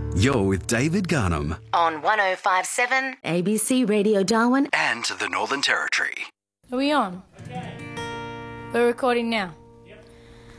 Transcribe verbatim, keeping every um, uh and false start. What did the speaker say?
You're with David Garnham on one oh five point seven A B C Radio Darwin and the Northern Territory. Are we on? We're recording now.